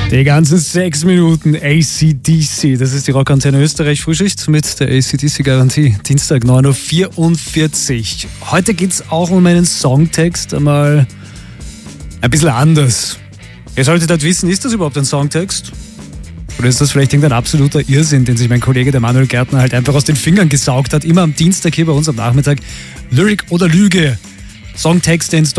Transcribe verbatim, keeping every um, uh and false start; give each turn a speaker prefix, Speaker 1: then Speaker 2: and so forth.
Speaker 1: Die ganzen sechs Minuten A C D C. Das ist die Rockantenne Österreich Frühschicht mit der A C D C-Garantie. Dienstag neun Uhr vierundvierzig. Heute geht es auch um einen Songtext, einmal ein bisschen anders. Ihr solltet halt wissen, ist das überhaupt ein Songtext? Oder ist das vielleicht irgendein absoluter Irrsinn, den sich mein Kollege, der Manuel Gärtner, halt einfach aus den Fingern gesaugt hat? Immer am Dienstag hier bei uns am Nachmittag. Lyrik oder Lüge. Songtexte ins